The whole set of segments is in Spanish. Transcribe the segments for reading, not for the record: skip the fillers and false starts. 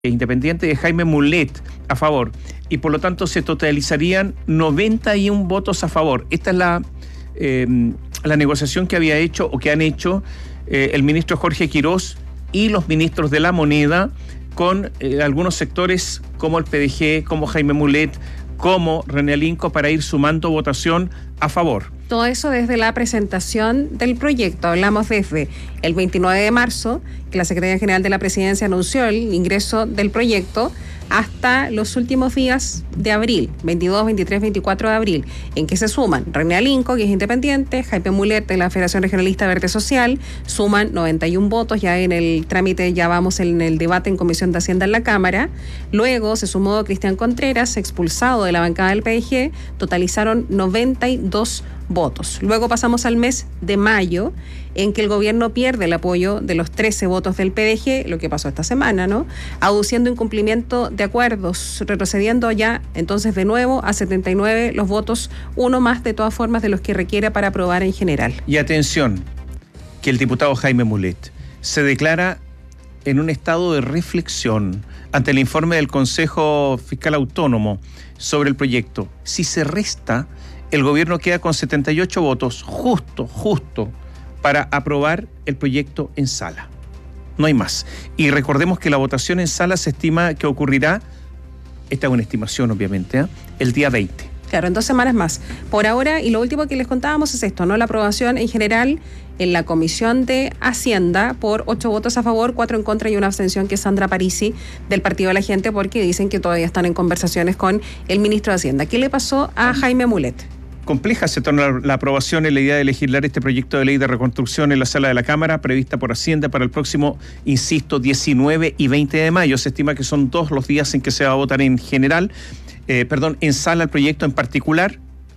Independiente de Jaime Mulet a favor, y por lo tanto se totalizarían 91 votos a favor. Esta es la negociación que había hecho o que han hecho el ministro Jorge Quirós y los ministros de la Moneda con algunos sectores como el PDG, como Jaime Mulet, como René Alinco, para ir sumando votación a favor. Todo eso desde la presentación del proyecto. Hablamos desde el 29 de marzo, que la Secretaría General de la Presidencia anunció el ingreso del proyecto, hasta los últimos días de abril, 22, 23, 24 de abril, en que se suman René Alinco, que es independiente, Jaime Mulet, de la Federación Regionalista Verde Social, suman 91 votos, ya en el trámite, ya vamos en el debate en Comisión de Hacienda en la Cámara. Luego se sumó Cristian Contreras, expulsado de la bancada del PDG, totalizaron 92 votos. Luego pasamos al mes de mayo, en que el gobierno pierde el apoyo de los 13 votos del PDG, lo que pasó esta semana, ¿no? Aduciendo incumplimiento de acuerdos, retrocediendo ya entonces de nuevo a 79 los votos, uno más de todas formas de los que requiere para aprobar en general. Y atención, que el diputado Jaime Mulet se declara en un estado de reflexión ante el informe del Consejo Fiscal Autónomo sobre el proyecto. Si se resta, el gobierno queda con 78 votos, justo, para aprobar el proyecto en sala. No hay más. Y recordemos que la votación en sala se estima que ocurrirá, esta es una estimación obviamente, el día 20. Claro, en 2 semanas más. Por ahora, y lo último que les contábamos es esto, ¿no? La aprobación en general en la Comisión de Hacienda por 8 votos a favor, 4 en contra y una abstención, que es Sandra Parisi del Partido de la Gente, porque dicen que todavía están en conversaciones con el ministro de Hacienda. ¿Qué le pasó a Jaime Mulet? Compleja se torna la aprobación en la idea de legislar este proyecto de ley de reconstrucción en la sala de la Cámara, prevista por Hacienda para el próximo, insisto, 19 y 20 de mayo. Se estima que son 2 los días en que se va a votar en general, en sala el proyecto en particular.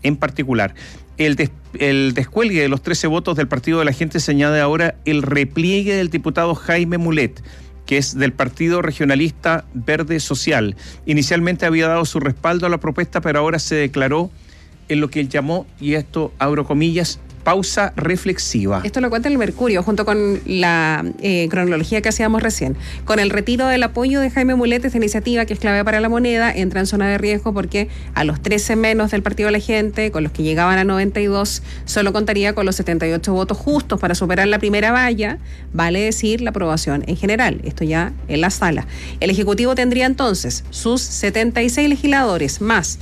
El descuelgue de los 13 votos del Partido de la Gente se añade ahora el repliegue del diputado Jaime Mulet, que es del Partido Regionalista Verde Social. Inicialmente había dado su respaldo a la propuesta, pero ahora se declaró en lo que él llamó, y esto abro comillas, pausa reflexiva. Esto lo cuenta el Mercurio, junto con la cronología que hacíamos recién. Con el retiro del apoyo de Jaime Mulet, esta iniciativa, que es clave para la moneda, entra en zona de riesgo porque a los 13 menos del Partido de la Gente, con los que llegaban a 92, solo contaría con los 78 votos justos para superar la primera valla, vale decir la aprobación en general. Esto ya en la sala. El Ejecutivo tendría entonces sus 76 legisladores más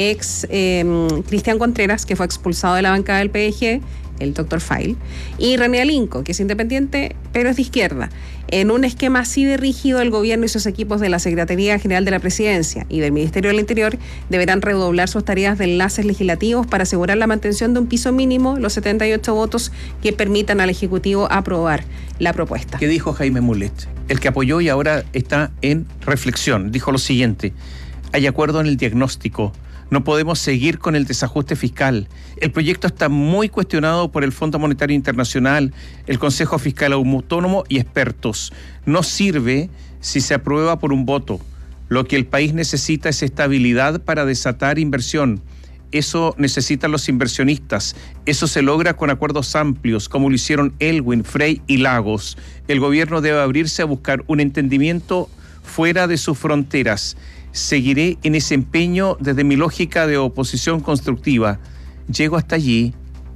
Cristian Contreras, que fue expulsado de la bancada del PDG, el Dr. File, y René Alinco, que es independiente, pero es de izquierda. En un esquema así de rígido, el gobierno y sus equipos de la Secretaría General de la Presidencia y del Ministerio del Interior deberán redoblar sus tareas de enlaces legislativos para asegurar la mantención de un piso mínimo, los 78 votos que permitan al Ejecutivo aprobar la propuesta. ¿Qué dijo Jaime Mulet? El que apoyó y ahora está en reflexión. Dijo lo siguiente: hay acuerdo en el diagnóstico. No podemos seguir con el desajuste fiscal. El proyecto está muy cuestionado por el Fondo Monetario Internacional, el Consejo Fiscal Autónomo y expertos. No sirve si se aprueba por un voto. Lo que el país necesita es estabilidad para desatar inversión. Eso necesitan los inversionistas. Eso se logra con acuerdos amplios, como lo hicieron Elwin, Frey y Lagos. El gobierno debe abrirse a buscar un entendimiento fuera de sus fronteras. Seguiré en ese empeño desde mi lógica de oposición constructiva. Llego hasta allí.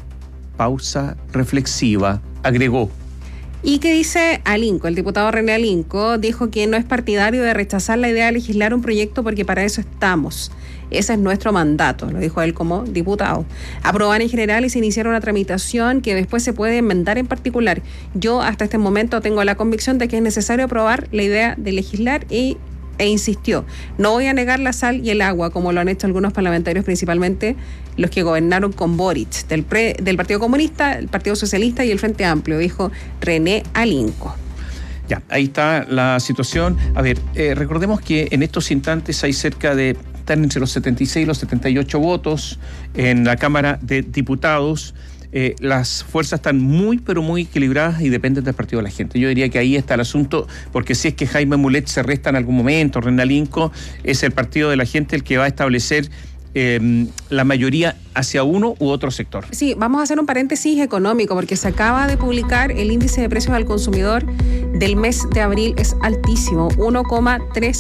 Pausa reflexiva, agregó. ¿Y qué dice Alinco? El diputado René Alinco dijo que no es partidario de rechazar la idea de legislar un proyecto porque para eso estamos. Ese es nuestro mandato, lo dijo él como diputado. Aprobar en general y se iniciar una tramitación que después se puede enmendar en particular. Yo hasta este momento tengo la convicción de que es necesario aprobar la idea de legislar e insistió, no voy a negar la sal y el agua, como lo han hecho algunos parlamentarios, principalmente los que gobernaron con Boric, del Partido Comunista, el Partido Socialista y el Frente Amplio, dijo René Alinco. Ya, ahí está la situación. A ver, recordemos que en estos instantes hay están entre los 76 y los 78 votos en la Cámara de Diputados. Las fuerzas están muy equilibradas y dependen del Partido de la Gente. Yo diría que ahí está el asunto, porque si es que Jaime Mulet se resta en algún momento, René Alinco, es el Partido de la Gente el que va a establecer la mayoría hacia uno u otro sector. Sí, vamos a hacer un paréntesis económico porque se acaba de publicar el índice de precios al consumidor del mes de abril, es altísimo, 1,3